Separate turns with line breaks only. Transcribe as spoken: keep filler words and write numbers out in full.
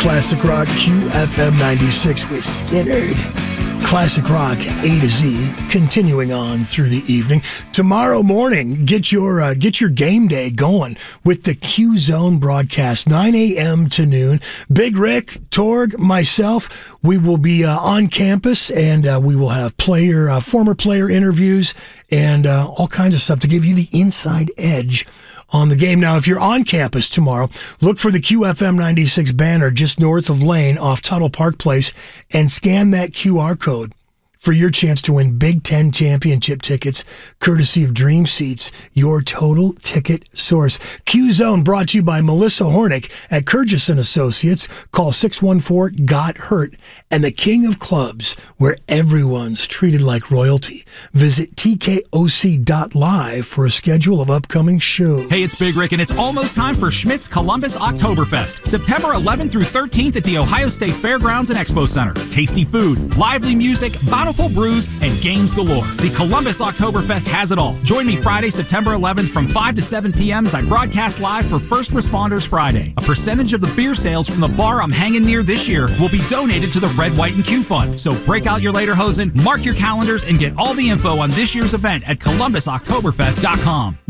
Classic Rock Q F M ninety-six with Skinnerd. Classic Rock A to Z, continuing on through the evening. Tomorrow morning, get your uh, get your game day going with the Q Zone broadcast, nine a.m. to noon. Big Rick, Torg, myself, we will be uh, on campus, and uh, we will have player, uh, former player interviews and uh, all kinds of stuff to give you the inside edge on the game. Now, if you're on campus tomorrow, look for the Q F M ninety-six banner just north of Lane off Tuttle Park Place and scan that Q R code for your chance to win Big Ten championship tickets, courtesy of Dream Seats, your total ticket source. Q-Zone brought to you by Melissa Hornick at Kurgis and Associates. Call six one four, G O T hurt. And the King of Clubs, where everyone's treated like royalty. Visit T K O C dot live for a schedule of upcoming shows.
Hey, it's Big Rick, and it's almost time for Schmidt's Columbus Oktoberfest, September eleventh through thirteenth at the Ohio State Fairgrounds and Expo Center. Tasty food, lively music, bountiful brews, and games galore. The Columbus Oktoberfest has it all. Join me Friday, September eleventh from five to seven p.m. as I broadcast live for First Responders Friday. A percentage of the beer sales from the bar I'm hanging near this year will be donated to the Red, White, and Q Fund. So break out your lederhosen, mark your calendars, and get all the info on this year's event at columbus oktoberfest dot com.